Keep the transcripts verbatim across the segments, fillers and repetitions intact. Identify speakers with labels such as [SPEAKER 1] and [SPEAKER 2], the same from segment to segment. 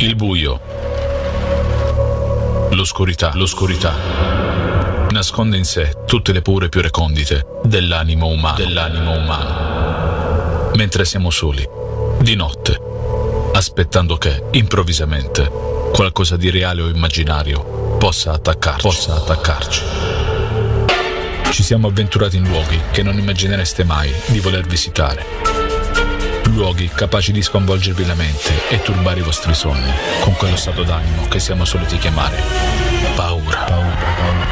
[SPEAKER 1] Il buio, l'oscurità, l'oscurità nasconde in sé tutte le paure più recondite dell'animo umano, dell'animo umano. Mentre siamo soli, di notte, aspettando che, improvvisamente, qualcosa di reale o immaginario possa attaccarci, possa attaccarci. Ci siamo avventurati in luoghi che non immaginereste mai di voler visitare. Luoghi capaci di sconvolgervi la mente e turbare i vostri sogni con quello stato d'animo che siamo soliti chiamare paura. Paura, paura,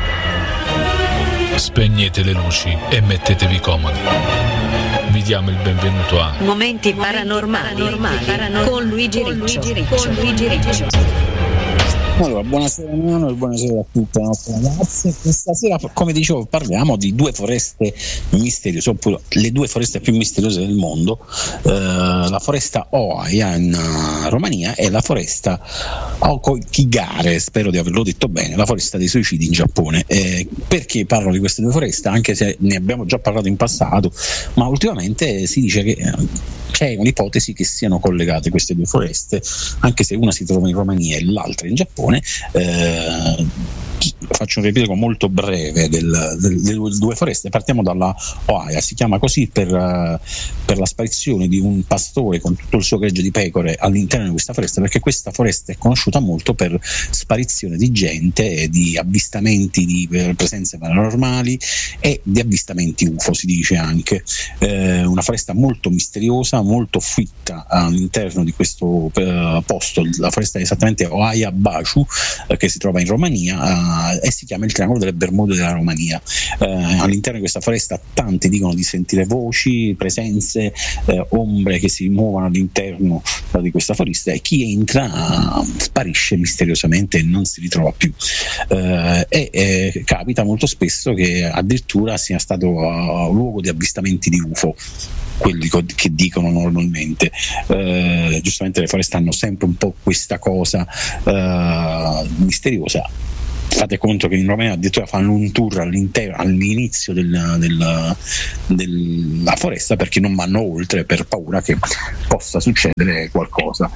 [SPEAKER 1] paura. Spegnete le luci e mettetevi comodi. Vi diamo il benvenuto a
[SPEAKER 2] Momenti Paranormali, Paranormali, Paranormali con Luigi Riccio. Con Luigi Riccio.
[SPEAKER 3] Allora, buonasera Manuel, buonasera a tutte le nostre ragazze. Questa sera, come dicevo, parliamo di due foreste misteriose, oppure le due foreste più misteriose del mondo, eh, la foresta Oaya in uh, Romania e la foresta Aokigahara, spero di averlo detto bene, la foresta dei suicidi in Giappone. Eh, perché parlo di queste due foreste? Anche se ne abbiamo già parlato in passato, ma ultimamente si dice che eh, c'è un'ipotesi che siano collegate queste due foreste, anche se una si trova in Romania e l'altra in Giappone. Eh, faccio un riepilogo molto breve del, del, delle due foreste. Partiamo dalla Oaya, si chiama così per, uh, per la sparizione di un pastore con tutto il suo gregge di pecore all'interno di questa foresta, perché questa foresta è conosciuta molto per sparizione di gente, di avvistamenti di presenze paranormali e di avvistamenti U F O, si dice anche. Eh, una foresta molto misteriosa, molto fitta all'interno di questo uh, posto. La foresta è esattamente Oaya Baciu, uh, che si trova in Romania, uh, e si chiama il triangolo delle Bermude della Romania. Eh, all'interno di questa foresta tanti dicono di sentire voci, presenze, eh, ombre che si muovono all'interno eh, di questa foresta, e chi entra eh, sparisce misteriosamente e non si ritrova più. Eh, e eh, capita molto spesso che addirittura sia stato uh, luogo di avvistamenti di U F O, quelli che dicono normalmente. Eh, giustamente le foreste hanno sempre un po' questa cosa eh, misteriosa. Fate conto che in Romania addirittura fanno un tour all'inizio del, del, della foresta, perché non vanno oltre per paura che possa succedere qualcosa.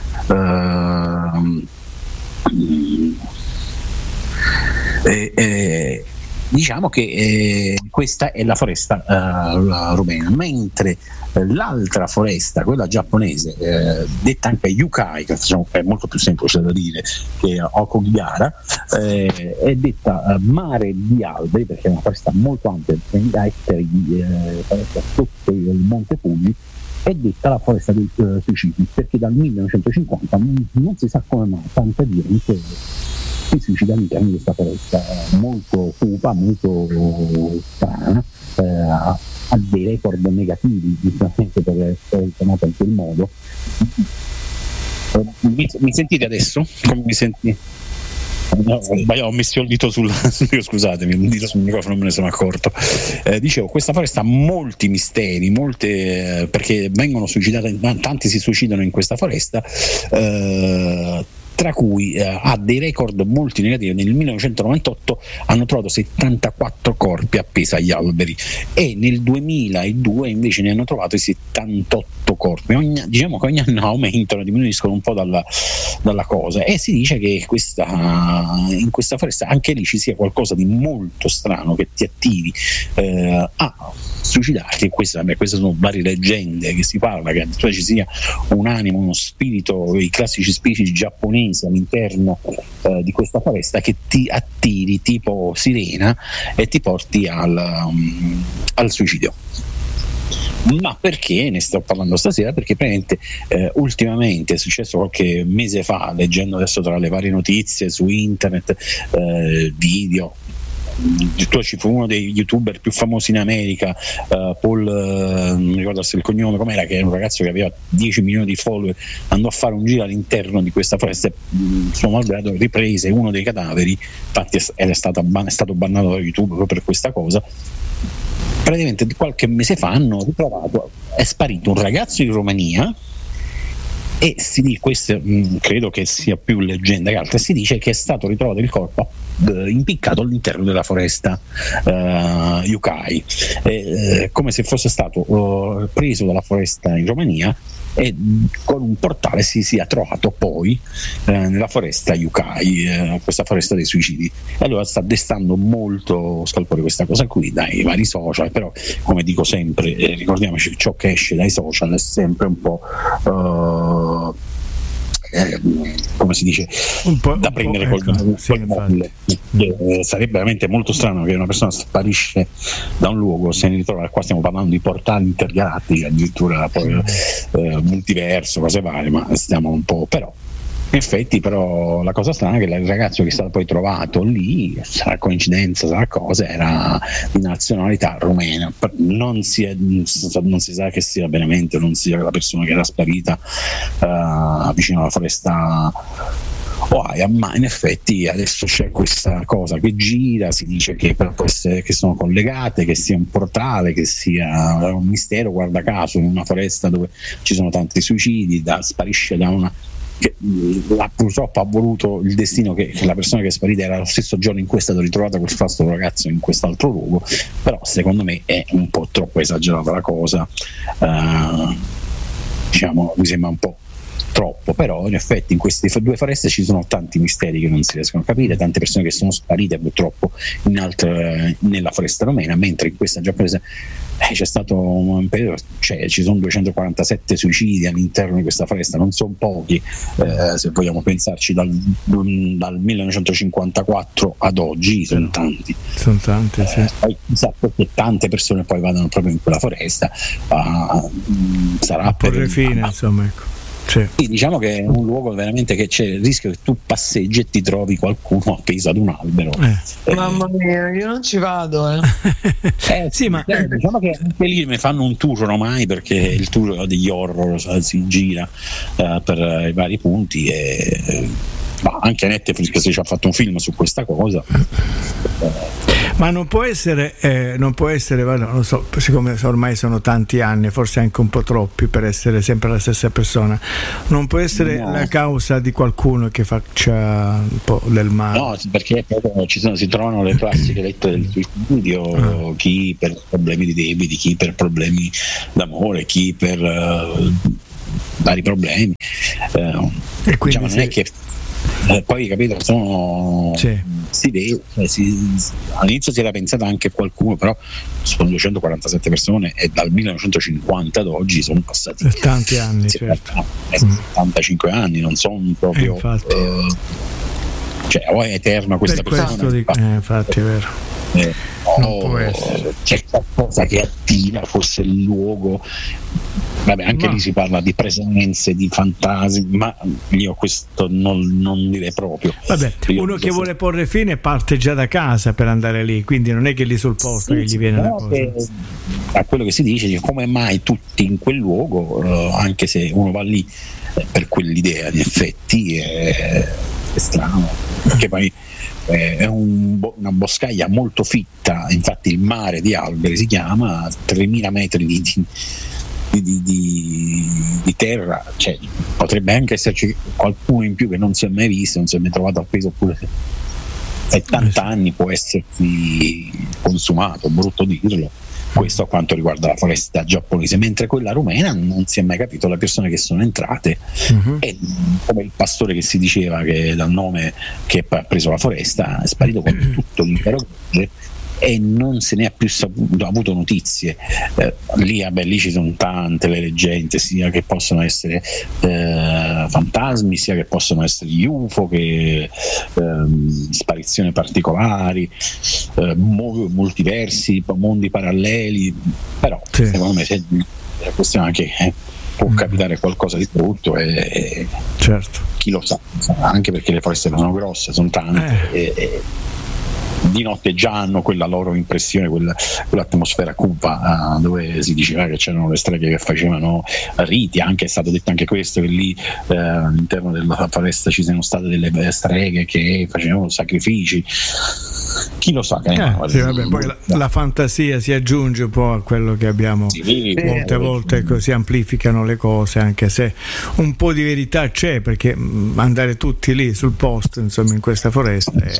[SPEAKER 3] Uh, e, e, diciamo che eh, questa è la foresta uh, rumena, mentre eh, l'altra foresta, quella giapponese, eh, detta anche Yukai, che diciamo, è molto più semplice da dire che Aokigahara, eh, è detta uh, mare di alberi, perché è una foresta molto ampia, tremila ettari di eh, foresta sotto il Monte Pugli. È detta la foresta dei uh, suicidi, perché dal millenovecentocinquanta non, non si sa come mai tanta gente si suicida all'interno di questa foresta molto cupa, molto strana, eh, ha, ha dei record negativi, giustamente per essere chiamato in quel modo. Mi, mi sentite adesso? Come mi senti? No, ho messo il dito sul, scusatemi, un dito sul microfono, non me ne sono accorto. Eh, dicevo, questa foresta ha molti misteri, molte, eh, perché vengono suicidati, tanti si suicidano in questa foresta, eh, tra cui eh, ha dei record molti negativi. Nel millenovecentonovantotto hanno trovato settantaquattro corpi appesi agli alberi, e nel duemiladue invece ne hanno trovati settantotto corpi. Ogni, diciamo che ogni anno aumentano, diminuiscono un po' dalla, dalla cosa, e si dice che questa, in questa foresta anche lì ci sia qualcosa di molto strano che ti attiri eh, a suicidarti. Queste, vabbè, queste sono varie leggende che si parla, che addirittura ci sia un animo, uno spirito, i classici spiriti giapponesi all'interno eh, di questa foresta che ti attiri tipo sirena e ti porti al, um, al suicidio. Ma perché ne sto parlando stasera? Perché praticamente eh, ultimamente è successo qualche mese fa, leggendo adesso tra le varie notizie su internet, eh, video, ci fu uno dei youtuber più famosi in America, uh, Paul, uh, non ricordo se il cognome com'era, che era un ragazzo che aveva dieci milioni di follower, andò a fare un giro all'interno di questa foresta e suo malgrado riprese uno dei cadaveri. Infatti è stato, è stato bannato da YouTube proprio per questa cosa. Praticamente qualche mese fa hanno ritrovato, è sparito un ragazzo in Romania, e si dice, questo mh, credo che sia più leggenda che altro, si dice che è stato ritrovato il corpo eh, impiccato all'interno della foresta eh, Yukai, eh, come se fosse stato eh, preso dalla foresta in Romania e con un portale si sia trovato poi eh, nella foresta Yucai, eh, questa foresta dei suicidi, e allora sta destando molto scalpore questa cosa qui dai vari social. Però come dico sempre, eh, ricordiamoci che ciò che esce dai social è sempre un po' uh, Eh, come si dice,
[SPEAKER 4] un po',
[SPEAKER 3] da
[SPEAKER 4] un
[SPEAKER 3] prendere
[SPEAKER 4] po',
[SPEAKER 3] col,
[SPEAKER 4] ecco,
[SPEAKER 3] col
[SPEAKER 4] sì,
[SPEAKER 3] molle. Eh, sarebbe veramente molto strano che una persona sparisce da un luogo, se ne ritrova. Qua stiamo parlando di portali intergalattici, addirittura poi eh, multiverso, cose varie, ma stiamo un po', però in effetti. Però la cosa strana è che il ragazzo che è stato poi trovato lì, sarà coincidenza, sarà cosa, era di nazionalità rumena. Non si, è, non si sa che sia veramente, non sia la persona che era sparita uh, vicino alla foresta Oaia, ma in effetti adesso c'è questa cosa che gira, si dice che però può essere che sono collegate, che sia un portale, che sia un mistero, guarda caso, in una foresta dove ci sono tanti suicidi, da, sparisce da una che la, purtroppo ha voluto il destino che, che la persona che è sparita era lo stesso giorno in cui è stato ritrovato quel falso ragazzo in quest'altro luogo. Però secondo me è un po' troppo esagerata la cosa, uh, diciamo, mi sembra un po' troppo. Però in effetti in queste due foreste ci sono tanti misteri che non si riescono a capire, tante persone che sono sparite purtroppo in altre, nella foresta romena, mentre in questa giapponese eh, c'è stato un periodo, cioè ci sono duecentoquarantasette suicidi all'interno di questa foresta, non sono pochi, eh, se vogliamo pensarci dal, dal millenovecentocinquantaquattro ad oggi sono tanti,
[SPEAKER 4] sono tanti, sì.
[SPEAKER 3] Eh, poi chissà perché tante persone poi vadano proprio in quella foresta, uh, sarà
[SPEAKER 4] a porre
[SPEAKER 3] per
[SPEAKER 4] fine,
[SPEAKER 3] ah,
[SPEAKER 4] insomma, ecco. Sì.
[SPEAKER 3] Sì, diciamo che è un luogo veramente che c'è il rischio che tu passeggi e ti trovi qualcuno appeso ad un albero.
[SPEAKER 4] Eh.
[SPEAKER 3] Eh,
[SPEAKER 5] Mamma mia, io non ci vado. Eh.
[SPEAKER 3] eh,
[SPEAKER 4] sì, ma
[SPEAKER 3] eh, diciamo che anche lì ne fanno un tour ormai, perché il tour degli horror si gira uh, per i vari punti, e ma anche Netflix si ci ha fatto un film su questa cosa.
[SPEAKER 4] Ma non può essere, eh, non può essere, non lo so, siccome ormai sono tanti anni, forse anche un po' troppi per essere sempre la stessa persona, non può essere
[SPEAKER 3] no.
[SPEAKER 4] la causa di qualcuno che faccia un po' del male?
[SPEAKER 3] No, perché ci sono, si trovano le classiche lettere del suicidio, ah. chi per problemi di debiti, chi per problemi d'amore, chi per uh, vari problemi. Uh,
[SPEAKER 4] e quindi
[SPEAKER 3] diciamo, non è che Eh, poi capito sono
[SPEAKER 4] sì.
[SPEAKER 3] si vede, cioè, si, all'inizio si era pensato anche qualcuno, però sono duecentoquarantasette persone e dal millenovecentocinquanta ad oggi sono passati
[SPEAKER 4] tanti anni, certo.
[SPEAKER 3] settantacinque anni, non sono proprio
[SPEAKER 4] eh,
[SPEAKER 3] eh, cioè o è eterna questa
[SPEAKER 4] per
[SPEAKER 3] persona
[SPEAKER 4] di, eh, infatti è vero,
[SPEAKER 3] eh,
[SPEAKER 4] non
[SPEAKER 3] o
[SPEAKER 4] può essere.
[SPEAKER 3] c'è qualcosa che attiva forse il luogo. Vabbè, anche ma. lì si parla di presenze, di fantasmi, ma io questo non, non direi proprio.
[SPEAKER 4] Vabbè, io uno che so vuole porre fine parte già da casa per andare lì, quindi non è che lì sul posto sì, che gli viene una cosa. Che,
[SPEAKER 3] a quello che si dice, come mai tutti in quel luogo, uh, anche se uno va lì eh, per quell'idea, in effetti è, è strano, perché poi è un, una boscaglia molto fitta, infatti il mare di alberi si chiama, tremila metri di, di Di, di, di terra, cioè, potrebbe anche esserci qualcuno in più che non si è mai visto, non si è mai trovato appeso, oppure se settanta anni può essersi consumato, brutto dirlo. Questo a quanto riguarda la foresta giapponese, mentre quella rumena non si è mai capito le persone che sono entrate, uh-huh. e come il pastore che si diceva che dal nome che ha preso la foresta è sparito con tutto l'intero e non se ne ha più saputo, avuto notizie. Eh, lì, vabbè, lì ci sono tante le leggende, sia che possono essere eh, fantasmi, sia che possono essere gli U F O, che ehm, sparizioni particolari, eh, multiversi, mondi paralleli. Però sì. secondo me se, è questione anche eh, può mm. capitare qualcosa di brutto, e
[SPEAKER 4] certo.
[SPEAKER 3] chi lo sa, anche perché le foreste sono grosse, sono tante, eh. e, e di notte già hanno quella loro impressione, quella, quell'atmosfera cupa, uh, dove si diceva che c'erano le streghe che facevano riti, anche è stato detto anche questo, che lì uh, all'interno della foresta ci siano state delle streghe che facevano sacrifici. chi lo sa che
[SPEAKER 4] eh, sì, vabbè, poi la, la fantasia si aggiunge un po' a quello che abbiamo
[SPEAKER 3] sì,
[SPEAKER 4] molte
[SPEAKER 3] eh,
[SPEAKER 4] volte, ecco, si amplificano le cose, anche se un po' di verità c'è, perché mh, andare tutti lì sul posto, insomma, in questa foresta è,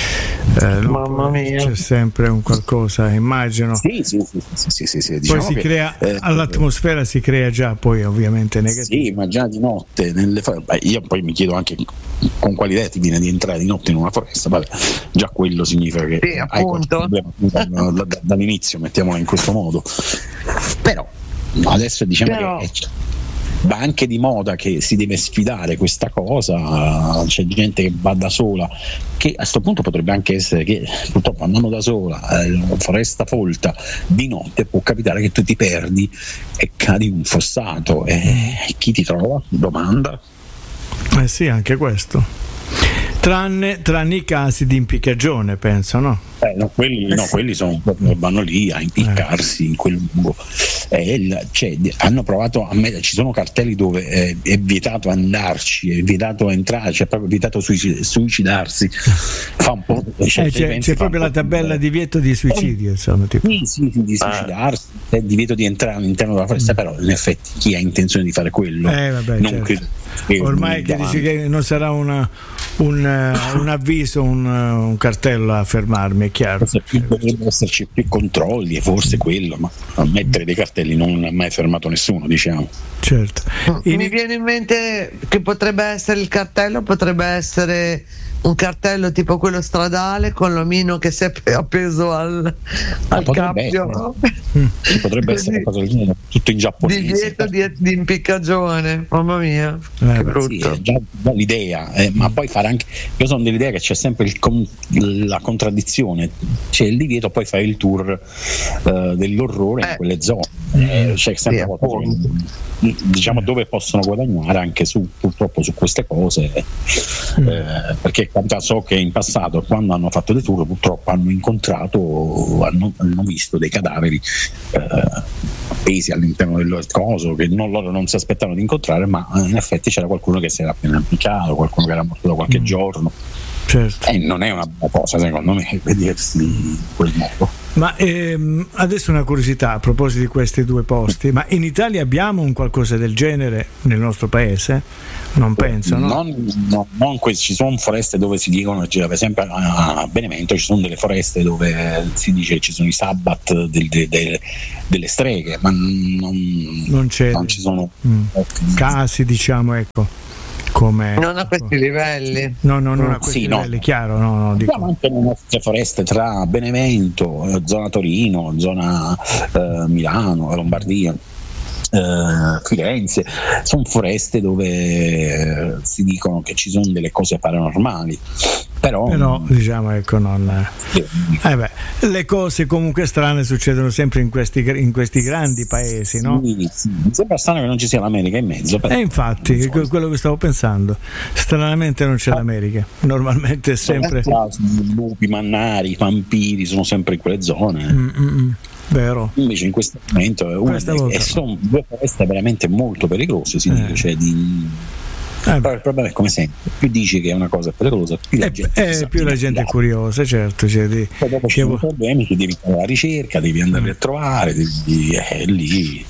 [SPEAKER 4] eh,
[SPEAKER 5] mamma mia,
[SPEAKER 4] c'è sempre un qualcosa, immagino.
[SPEAKER 3] Sì, sì, sì, sì, sì, sì, sì, diciamo
[SPEAKER 4] poi si
[SPEAKER 3] che,
[SPEAKER 4] crea
[SPEAKER 3] eh,
[SPEAKER 4] all'atmosfera si crea già poi ovviamente negativo.
[SPEAKER 3] sì, ma già di notte nelle for- beh, io poi mi chiedo anche con quale idea ti viene di entrare di notte in una foresta. Vabbè, già quello significa che
[SPEAKER 5] sì,
[SPEAKER 3] hai qualche problema da- da- da- dall'inizio, mettiamola in questo modo. Però adesso diciamo
[SPEAKER 5] Però...
[SPEAKER 3] che è, va anche di moda che si deve sfidare questa cosa, c'è gente che va da sola, che a questo punto potrebbe anche essere che purtroppo andando da sola eh, foresta folta di notte può capitare che tu ti perdi e cadi in un fossato, e chi ti trova? Domanda.
[SPEAKER 4] Eh sì, anche questo, tranne, tranne i casi di impiccagione, penso, no?
[SPEAKER 3] Eh, no, quelli, no, quelli sono, vanno lì a impiccarsi in quel lungo. Eh, il, cioè, hanno provato a mettere, ci sono cartelli dove è, è vietato andarci, è vietato entrare, c'è proprio vietato suicid- suicidarsi. Fa un po', cioè,
[SPEAKER 4] eh, c'è, c'è proprio la tabella di divieto di suicidio, insomma, tipo.
[SPEAKER 3] Sì, sì, sì, di suicidarsi, ah. È divieto di entrare all'interno della foresta, mm. però in effetti chi ha intenzione di fare quello
[SPEAKER 4] eh, vabbè,
[SPEAKER 3] non
[SPEAKER 4] certo.
[SPEAKER 3] credo che
[SPEAKER 4] ormai che dici che non sarà una, un, un avviso, un, un cartello a fermarmi, è chiaro.
[SPEAKER 3] Forse più, dovrebbero esserci più controlli, e forse quello, ma a mettere dei cartelli non ha mai fermato nessuno, diciamo.
[SPEAKER 4] Certo.
[SPEAKER 5] Mi in... viene in mente che potrebbe essere il cartello, potrebbe essere un cartello tipo quello stradale con l'omino che si è appeso al, al cappio.
[SPEAKER 3] Essere. Potrebbe essere cosa del genere, tutto in giapponese.
[SPEAKER 5] Divieto di, di impiccagione, mamma mia,
[SPEAKER 3] eh,
[SPEAKER 5] che brutto.
[SPEAKER 3] Sì, già, già l'idea, eh, ma poi fare anche. Io sono dell'idea che c'è sempre il con, la contraddizione, c'è il divieto, poi fare il tour eh, dell'orrore eh. in quelle zone. Eh, c'è sempre
[SPEAKER 5] sì,
[SPEAKER 3] qualcosa che, diciamo, dove possono guadagnare anche su, purtroppo su queste cose, eh, perché so che in passato quando hanno fatto dei tour purtroppo hanno incontrato, hanno, hanno visto dei cadaveri eh, appesi all'interno del coso che non, loro non si aspettavano di incontrare, ma in effetti c'era qualcuno che si era appena impiccato, qualcuno che era morto da qualche mm. giorno.
[SPEAKER 4] Certo.
[SPEAKER 3] E non è una buona cosa secondo me vedersi in quel modo.
[SPEAKER 4] Ma ehm, adesso una curiosità a proposito di questi due posti, ma in Italia abbiamo un qualcosa del genere nel nostro paese? Non penso, no?
[SPEAKER 3] Non, no, non questi, ci sono foreste dove si dicono, cioè, per esempio a Benevento ci sono delle foreste dove si dice che ci sono i sabbat del, de, de, delle streghe, ma non,
[SPEAKER 4] non, c'è
[SPEAKER 3] non ci sono
[SPEAKER 4] mm. casi, diciamo, ecco. Come,
[SPEAKER 5] non a questi livelli,
[SPEAKER 4] no, no, non a questi
[SPEAKER 3] sì,
[SPEAKER 4] livelli,
[SPEAKER 3] no.
[SPEAKER 4] chiaro. No, no, dico.
[SPEAKER 3] Abbiamo anche le nostre foreste tra Benevento, zona Torino, zona eh, Milano, Lombardia, eh, Firenze, sono foreste dove eh, si dicono che ci sono delle cose paranormali. Però,
[SPEAKER 4] però diciamo ecco non eh beh, le cose comunque strane succedono sempre in questi, in questi grandi paesi, no?
[SPEAKER 3] Sì, sì. Mi sembra strano che non ci sia l'America in mezzo,
[SPEAKER 4] e eh, infatti so. quello che stavo pensando, stranamente non c'è ah. l'America, normalmente è sempre
[SPEAKER 3] lupi, mannari, vampiri sono sempre in quelle zone.
[SPEAKER 4] Mm-mm. Vero.
[SPEAKER 3] Invece in questo momento è una delle, e sono due foreste veramente molto pericolose, si eh. dice, cioè di Eh, però il problema è, come sempre, più dici che è una cosa pericolosa, più la
[SPEAKER 4] eh,
[SPEAKER 3] gente,
[SPEAKER 4] eh, più la gente è curiosa, certo. Cioè, di,
[SPEAKER 3] poi dopo ci sono vo- problemi che devi fare la ricerca, devi andare mm. a trovare, devi, eh, lì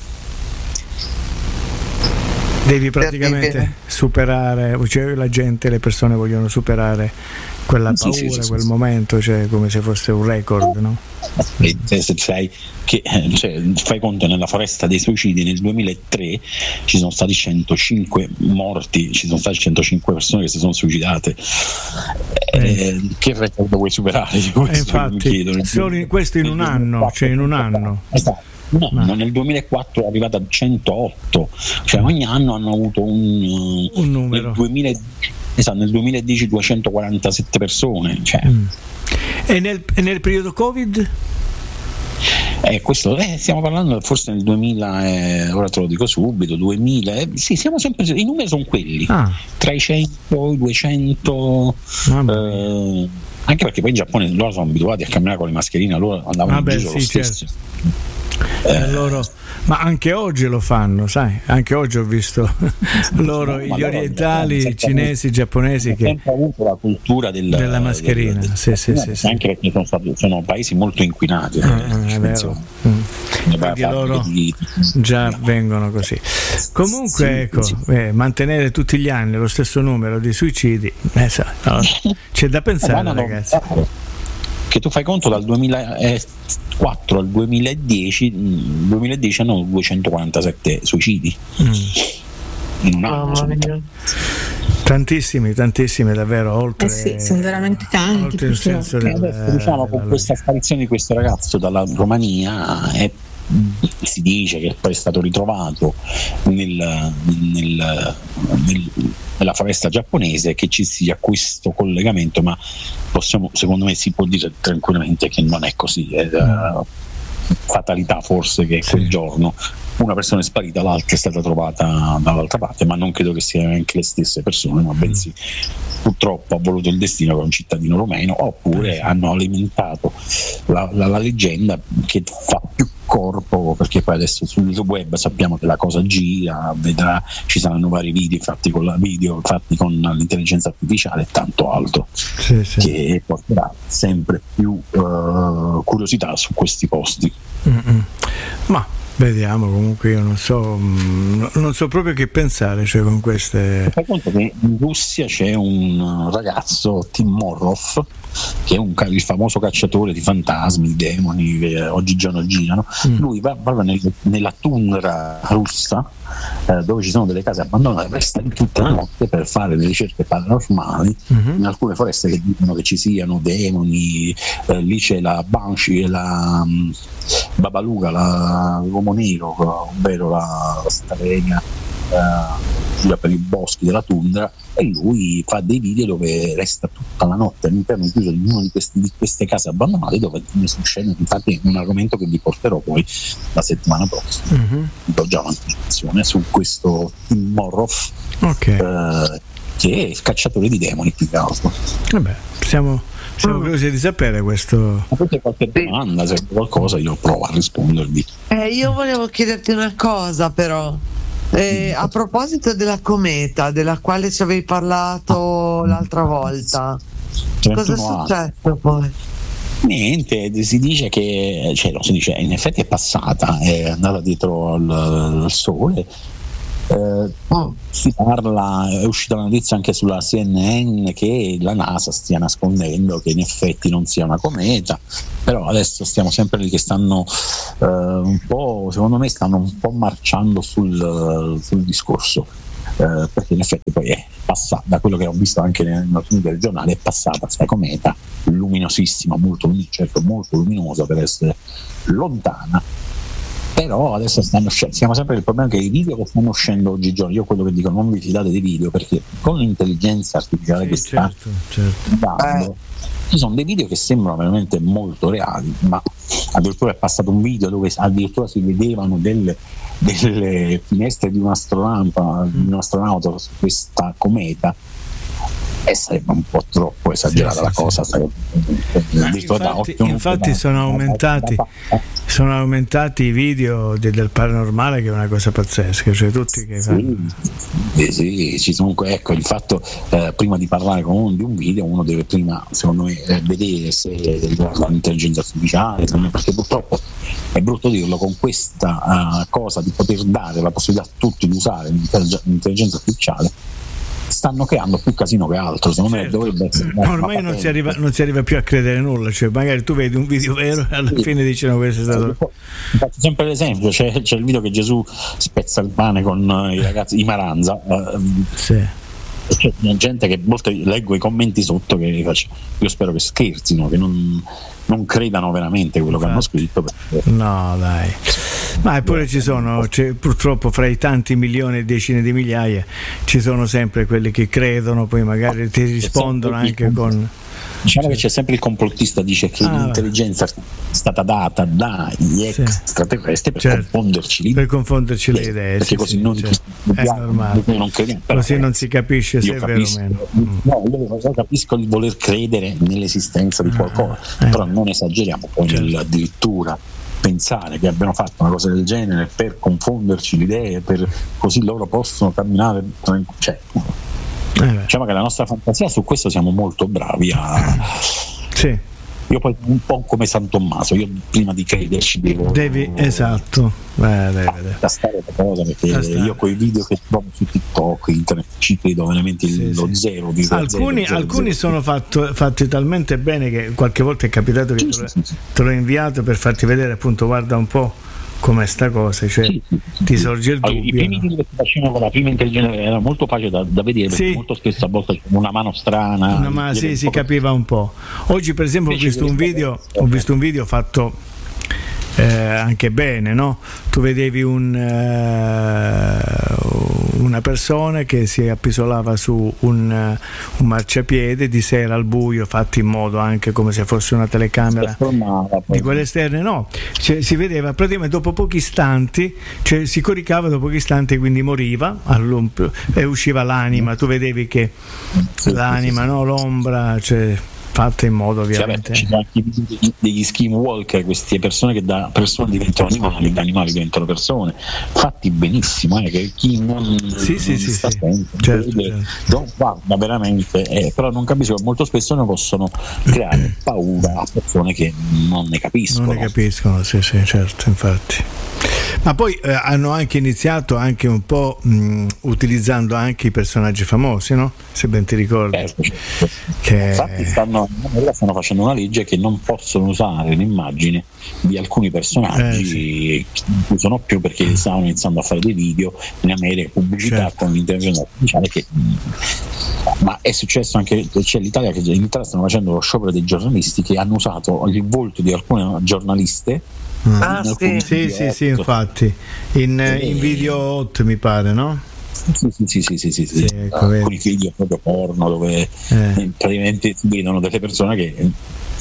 [SPEAKER 4] devi praticamente superare, cioè la gente, le persone vogliono superare quella paura, sì, sì, sì, quel sì. momento, cioè come se fosse un record, no?
[SPEAKER 3] E se sai che cioè, fai conto, nella foresta dei suicidi nel duemilatré ci sono stati centocinque morti, ci sono state centocinque persone che si sono suicidate. Eh, eh, che record vuoi superare? Questo
[SPEAKER 4] eh, infatti, solo in, questo in un anno, cioè in un anno.
[SPEAKER 3] Esatto. No, no, nel duemilaquattro è arrivata a centootto, cioè ogni anno hanno avuto un,
[SPEAKER 4] un numero.
[SPEAKER 3] Nel, duemila, esatto, nel duemiladieci duecentoquarantasette persone. Cioè.
[SPEAKER 4] Mm. E, nel, e nel periodo Covid?
[SPEAKER 3] Eh, questo, eh, stiamo parlando forse nel duemila, eh, ora te lo dico subito, duemila, eh, sì, siamo sempre, i numeri sono quelli, ah. tra i cento, i duecento, eh, anche perché poi in Giappone loro sono abituati a camminare con le mascherine, loro andavano
[SPEAKER 4] ah,
[SPEAKER 3] in
[SPEAKER 4] beh,
[SPEAKER 3] giro
[SPEAKER 4] sì,
[SPEAKER 3] lo stesso.
[SPEAKER 4] Certo. Eh, loro, ma anche oggi lo fanno, sai, anche oggi ho visto loro,
[SPEAKER 3] no,
[SPEAKER 4] gli orientali, i cinesi, i giapponesi che
[SPEAKER 3] hanno sempre avuto la cultura del,
[SPEAKER 4] della mascherina,
[SPEAKER 3] del, del,
[SPEAKER 4] sì, sì, sì, sì.
[SPEAKER 3] Anche perché sono, stati, sono paesi molto inquinati.
[SPEAKER 4] Ah, è vero. Mm. Quindi loro di, già no. vengono così. Comunque, sì, ecco, sì. Eh, mantenere tutti gli anni lo stesso numero di suicidi, eh, so, no, c'è da pensare, no, ragazzi.
[SPEAKER 3] Che tu fai conto dal duemilaquattro al duemiladieci, duemiladieci hanno duecentoquarantasette suicidi mm. in un anno. Oh,
[SPEAKER 4] tantissimi, tantissimi davvero, oltre
[SPEAKER 6] eh sì, sono veramente tanti.
[SPEAKER 4] Oltre il senso del,
[SPEAKER 3] adesso, diciamo, con questa sparizione di questo ragazzo dalla Romania è, si dice che poi è stato ritrovato nel, nel, nel nella foresta giapponese, che ci sia questo collegamento, ma possiamo, secondo me si può dire tranquillamente che non è così, è uh, fatalità forse che sì. quel giorno una persona è sparita, l'altra è stata trovata dall'altra parte, ma non credo che siano anche le stesse persone, ma bensì purtroppo ha voluto il destino che è un cittadino romeno, oppure sì. hanno alimentato la, la, la leggenda che fa più corpo, perché poi adesso sul web sappiamo che la cosa gira, vedrà, ci saranno vari video fatti con la video fatti con l'intelligenza artificiale e tanto altro, sì, sì. che porterà sempre più uh, curiosità su questi posti.
[SPEAKER 4] Mm-mm. Ma vediamo, comunque io non so non so proprio che pensare, cioè, con queste.
[SPEAKER 3] Fai conto che in Russia c'è un ragazzo, Tim Morrov, che è un, il famoso cacciatore di fantasmi, di demoni che oggigiorno girano. Mm. Lui va, va nel, nella tundra russa, eh, dove ci sono delle case abbandonate, resta lì tutta la notte per fare le ricerche paranormali. Mm-hmm. In alcune foreste che dicono che ci siano demoni, eh, lì c'è la Banshee e la um, Babaluga, la, l'uomo nero, ovvero la strega eh, per i boschi della tundra, e lui fa dei video dove resta tutta la notte all'interno chiuso in una di, questi, di queste case abbandonate, dove succede, infatti è un argomento che vi porterò poi la settimana prossima. Mm-hmm. Do già un'anticipazione su questo Tim Morrov, okay. eh, che è il cacciatore di demoni più che altro.
[SPEAKER 4] Vabbè, siamo Siamo curiosi di sapere questo.
[SPEAKER 3] Ma avete qualche domanda, se qualcosa io provo a rispondervi.
[SPEAKER 5] Eh, io volevo chiederti una cosa però, eh, a proposito della cometa della quale ci avevi parlato l'altra volta, cosa è successo poi?
[SPEAKER 3] Niente, si dice che, cioè no, si dice, in effetti è passata, è andata dietro al, al sole. Eh, oh, si parla, è uscita la notizia anche sulla C N N che la NASA stia nascondendo che in effetti non sia una cometa, però adesso stiamo sempre lì che stanno eh, un po', secondo me stanno un po' marciando sul, sul discorso, eh, perché in effetti poi è passata, da quello che ho visto anche nelle notizie del giornale, è passata questa cometa luminosissima, molto, certo, molto luminosa per essere lontana. Però adesso stanno uscendo, siamo sempre il problema che i video che stanno uscendo oggigiorno, io quello che dico, non vi fidate dei video, perché con l'intelligenza artificiale sì, che sta certo, certo. dando, ci sono dei video che sembrano veramente molto reali, ma addirittura è passato un video dove addirittura si vedevano delle, delle finestre di un astronauta, di un astronauta su questa cometa, e sarebbe un po' troppo esagerata sì, la sì, cosa. Sì.
[SPEAKER 4] Infatti, infatti sono aumentati sono aumentati i video de, del paranormale, che è una cosa pazzesca, cioè tutti che
[SPEAKER 3] sì, sì, sì, ci sono, ecco il fatto, eh, prima di parlare con uno di un video uno deve prima, secondo me, eh, vedere se l'intelligenza artificiale, perché purtroppo è brutto dirlo, con questa uh, cosa di poter dare la possibilità a tutti di usare l'intelligenza artificiale stanno creando più casino che altro, secondo certo. me dovrebbe essere
[SPEAKER 4] ormai non si, arriva, non si arriva più a credere nulla, cioè magari tu vedi un video vero e alla sì. fine dicono questo è stato.
[SPEAKER 3] Faccio sempre l'esempio, c'è, c'è il video che Gesù spezza il pane con i ragazzi di Maranza, eh, sì. c'è gente che a volte leggo i commenti sotto che faccio, io spero che scherzino, che non, non credano veramente quello Infatti. che hanno scritto, perché...
[SPEAKER 4] no dai, ma eppure ci sono, c'è, purtroppo fra i tanti milioni e decine di migliaia ci sono sempre quelli che credono, poi magari ti rispondono anche con,
[SPEAKER 3] diciamo cioè. che c'è sempre il complottista, dice che ah, l'intelligenza è stata data dagli sì. extraterrestri per certo. confonderci le
[SPEAKER 4] per confonderci le idee,
[SPEAKER 3] perché
[SPEAKER 4] sì,
[SPEAKER 3] così
[SPEAKER 4] sì,
[SPEAKER 3] non,
[SPEAKER 4] certo. è normale.
[SPEAKER 3] non crediamo,
[SPEAKER 4] così non si capisce se è vero o meno.
[SPEAKER 3] No, io capisco il voler credere nell'esistenza di qualcosa, ah, eh. però non esageriamo poi certo. addirittura pensare che abbiano fatto una cosa del genere per confonderci le idee, per così loro possono camminare, cioè, eh diciamo che la nostra fantasia su questo siamo molto bravi a
[SPEAKER 4] sì.
[SPEAKER 3] Io poi un po' come San Tommaso, io prima di crederci devo
[SPEAKER 4] devi esatto Beh, deve, deve.
[SPEAKER 3] tastare la cosa, perché tastare. Io con i video che trovo su TikTok, internet, ci credo veramente sì, lo sì. zero di
[SPEAKER 4] alcuni,
[SPEAKER 3] zero,
[SPEAKER 4] alcuni
[SPEAKER 3] zero.
[SPEAKER 4] sono fatto, fatti talmente bene che qualche volta è capitato che sì, te, sì, sì. te l'ho inviato per farti vedere, appunto, guarda un po' come sta cosa, cioè sì, sì, sì. ti sorge il dubbio.
[SPEAKER 3] Allora, i primi video che facevano con la prima intelligenza era molto facile da, da vedere, perché sì. molto spesso a volte c'è una mano strana,
[SPEAKER 4] una ma sì, si capiva un po'. Oggi per esempio ho visto un video ho visto un video fatto eh, anche bene, no? Tu vedevi un uh, una persona che si appisolava su un, uh, un marciapiede di sera al buio, fatto in modo anche come se fosse una telecamera di quelle esterne, no, cioè, si vedeva praticamente dopo pochi istanti, cioè, si coricava dopo pochi istanti, quindi moriva e usciva l'anima, tu vedevi che l'anima, no, l'ombra, cioè fatta in modo ovviamente
[SPEAKER 3] ci sono anche degli skinwalker, queste persone che da persone diventano animali, da animali diventano persone, fatti benissimo, eh, che chi non,
[SPEAKER 4] sì,
[SPEAKER 3] non
[SPEAKER 4] sì, sì,
[SPEAKER 3] sta
[SPEAKER 4] sì.
[SPEAKER 3] attento
[SPEAKER 4] Certo,
[SPEAKER 3] vede,
[SPEAKER 4] certo.
[SPEAKER 3] guarda veramente, eh, però non capisco, molto spesso ne possono creare paura a persone che non ne capiscono
[SPEAKER 4] non ne capiscono sì sì certo, infatti. Ma poi eh, hanno anche iniziato anche un po' mh, utilizzando anche i personaggi famosi, no? Se ben ti ricordi.
[SPEAKER 3] Certo, certo.
[SPEAKER 4] Che...
[SPEAKER 3] Infatti stanno, stanno facendo una legge che non possono usare l'immagine di alcuni personaggi, eh, sì. che non usano più perché stavano iniziando a fare dei video in America, pubblicità certo. con l'intelligenza artificiale che... Ma è successo anche, c'è l'Italia, che in Italia stanno facendo lo sciopero dei giornalisti che hanno usato il volto di alcune giornaliste.
[SPEAKER 5] Ah, sì.
[SPEAKER 4] Sì, sì, sì, infatti in, in video hot mi pare, no?
[SPEAKER 3] Sì, sì, sì, sì, sì, sì, sì.
[SPEAKER 4] sì ecco,
[SPEAKER 3] alcuni video proprio porno dove eh. praticamente si vedono delle persone che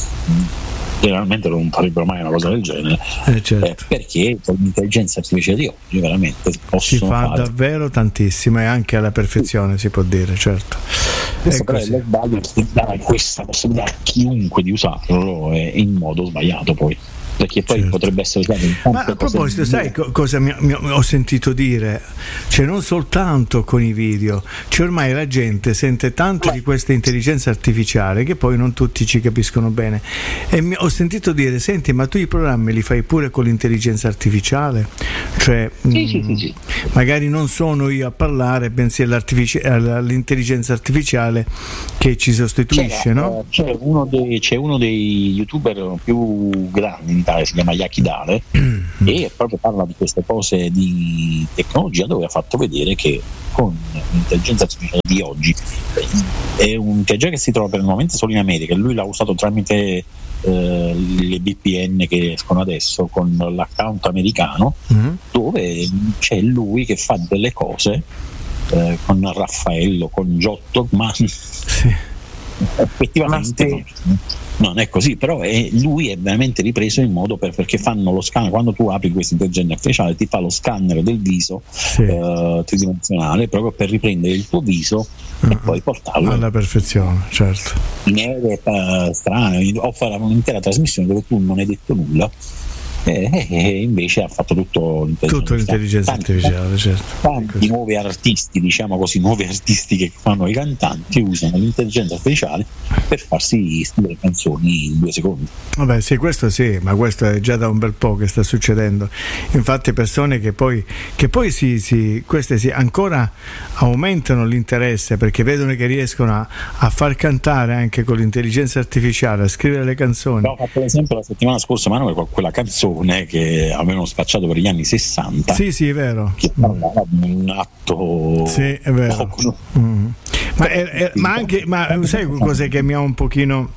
[SPEAKER 3] generalmente non farebbero mai una cosa del genere,
[SPEAKER 4] eh, certo.
[SPEAKER 3] eh, perché con l'intelligenza artificiale di oggi veramente
[SPEAKER 4] si fa
[SPEAKER 3] fare.
[SPEAKER 4] davvero tantissimo e anche alla perfezione, sì. Si può dire, certo.
[SPEAKER 3] Questo però è lo sbaglio, dare questa possibilità a chiunque di usarlo in modo sbagliato poi. Perché poi certo. potrebbe essere usato in tante.
[SPEAKER 4] Ma a proposito, sai co- cosa mi, mi, ho sentito dire? Cioè, non soltanto con i video, cioè ormai la gente sente tanto di questa intelligenza artificiale che poi non tutti ci capiscono bene. E mi, ho sentito dire: senti, ma tu i programmi li fai pure con l'intelligenza artificiale? Cioè,
[SPEAKER 3] sì, mh, sì, sì, sì.
[SPEAKER 4] magari non sono io a parlare, bensì all'intelligenza artificiale che ci sostituisce,
[SPEAKER 3] c'è,
[SPEAKER 4] no?
[SPEAKER 3] C'è uno, dei, c'è uno dei youtuber più grandi, si chiama Yakidale, mm-hmm. e proprio parla di queste cose di tecnologia, dove ha fatto vedere che con l'intelligenza artificiale di oggi è un'intelligenza che si trova per il momento solo in America, lui l'ha usato tramite eh, le V P N che escono adesso con l'account americano, mm-hmm. dove c'è lui che fa delle cose eh, con Raffaello, con Giotto, ma sì. effettivamente non è così, però è, lui è veramente ripreso in modo per, perché fanno lo scanner, quando tu apri questa intelligenza artificiale ti fa lo scanner del viso sì. eh, tridimensionale proprio per riprendere il tuo viso uh-huh. e poi portarlo
[SPEAKER 4] alla perfezione, certo,
[SPEAKER 3] in aree strane, o fare un'intera trasmissione dove tu non hai detto nulla e, e invece ha fatto tutto l'intelligenza,
[SPEAKER 4] tutto l'intelligenza tanti, artificiale, certo.
[SPEAKER 3] Tanti nuovi artisti, diciamo così, nuovi artisti che fanno i cantanti usano l'intelligenza artificiale per farsi scrivere canzoni in due secondi.
[SPEAKER 4] Vabbè, sì, questo sì, ma questo è già da un bel po' che sta succedendo. Infatti persone che poi che poi si, si queste si ancora aumentano l'interesse perché vedono che riescono a, a far cantare anche con l'intelligenza artificiale, a scrivere le canzoni.
[SPEAKER 3] Ho fatto l'esempio la settimana scorsa, Manuel, quella canzone che avevano spacciato per gli anni sessanta.
[SPEAKER 4] Sì, sì, è vero.
[SPEAKER 3] Che parlava di un atto.
[SPEAKER 4] Sì, è vero. Mm. Ma, è, è, ma anche, ma sai cos'è che mi ha un pochino,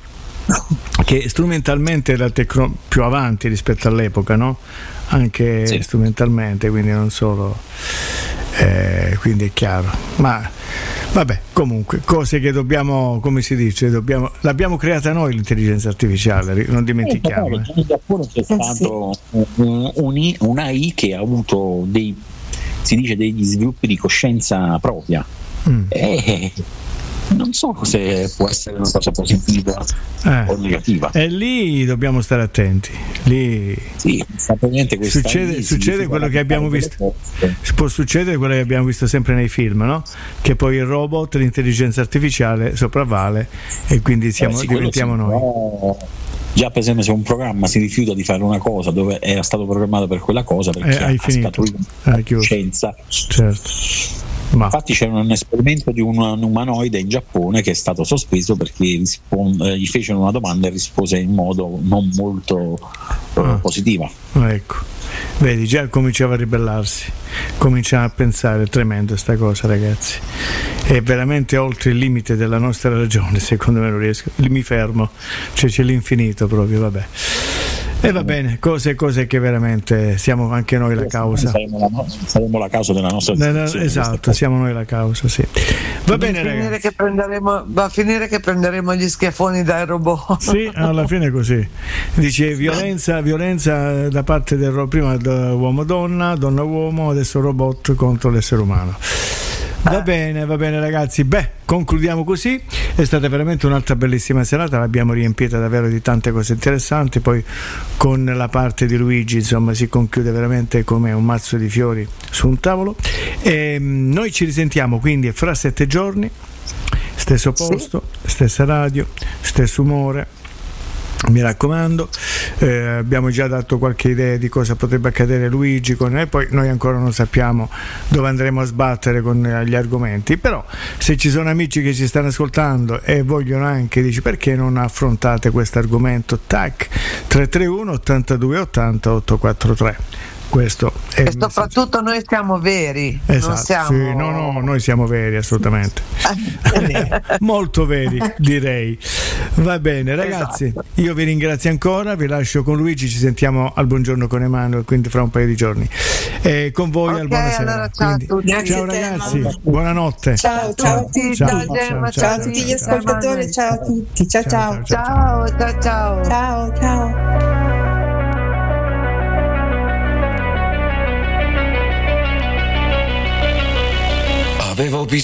[SPEAKER 4] che strumentalmente era tecno, più avanti rispetto all'epoca, no? Anche sì. strumentalmente, quindi non solo. Eh, quindi è chiaro. Ma vabbè, comunque, cose che dobbiamo, come si dice, dobbiamo, l'abbiamo creata noi l'intelligenza artificiale, non dimentichiamo.
[SPEAKER 3] Eh, in Giappone c'è stato un, un, un'A I che ha avuto dei, si dice, degli sviluppi di coscienza propria. Mm. E non so se può essere una cosa positiva eh. o negativa.
[SPEAKER 4] E lì dobbiamo stare attenti. Lì
[SPEAKER 3] sì,
[SPEAKER 4] succede, succede quello che abbiamo visto. Può succedere quello che abbiamo visto sempre nei film, no? Che poi il robot, l'intelligenza artificiale sopravvale e quindi siamo, eh sì, diventiamo noi.
[SPEAKER 3] No. Già per esempio se un programma si rifiuta di fare una cosa dove era stato programmato per quella cosa perché
[SPEAKER 4] eh, hai
[SPEAKER 3] ha
[SPEAKER 4] finito,
[SPEAKER 3] scaturito
[SPEAKER 4] hai
[SPEAKER 3] scienza.
[SPEAKER 4] Certo. Ma.
[SPEAKER 3] Infatti c'è un esperimento di un, un umanoide in Giappone che è stato sospeso perché rispon- eh, gli fecero una domanda e rispose in modo non molto eh, ah. positivo.
[SPEAKER 4] Ecco, vedi, già cominciava a ribellarsi, cominciava a pensare, è tremendo sta cosa, ragazzi, è veramente oltre il limite della nostra ragione, secondo me non riesco, mi fermo, cioè c'è l'infinito proprio, vabbè. E va bene, cose cose che veramente siamo anche noi la causa.
[SPEAKER 3] Saremo la, saremo la causa della nostra situazione.
[SPEAKER 4] Esatto, siamo noi la causa, sì. Va bene,
[SPEAKER 5] ragazzi. Che prenderemo, va a finire che prenderemo gli schiaffoni dai robot.
[SPEAKER 4] Sì, alla fine è così. Dice violenza, violenza da parte del robot, prima uomo-donna, donna-uomo, adesso robot contro l'essere umano. Va bene, va bene ragazzi, beh, concludiamo così, è stata veramente un'altra bellissima serata, l'abbiamo riempita davvero di tante cose interessanti, poi con la parte di Luigi insomma si conclude veramente come un mazzo di fiori su un tavolo e noi ci risentiamo quindi fra sette giorni, stesso posto, stessa radio, stesso umore. Mi raccomando, eh, abbiamo già dato qualche idea di cosa potrebbe accadere Luigi con e poi noi ancora non sappiamo dove andremo a sbattere con gli argomenti, però se ci sono amici che ci stanno ascoltando e vogliono anche, dici perché non affrontate questo argomento, tac, tre tre uno ottantadue ottanta ottocentoquarantatré. Questo è
[SPEAKER 5] e soprattutto noi siamo veri,
[SPEAKER 4] esatto,
[SPEAKER 5] non siamo...
[SPEAKER 4] sì, no, no, noi siamo veri assolutamente molto veri direi. Va bene ragazzi, esatto. Io vi ringrazio ancora, vi lascio con Luigi, ci sentiamo al Buongiorno con Emanuele quindi fra un paio di giorni e con voi
[SPEAKER 5] okay,
[SPEAKER 4] al Buonasera
[SPEAKER 5] allora, ciao,
[SPEAKER 4] quindi, ciao ragazzi, buonanotte,
[SPEAKER 6] ciao ciao a tutti,
[SPEAKER 5] ciao,
[SPEAKER 6] ciao, ciao, ciao a tutti gli ascoltatori, ciao a tutti, ciao ciao
[SPEAKER 5] ciao ciao ciao
[SPEAKER 6] ciao ciao.
[SPEAKER 7] Avevo bisogno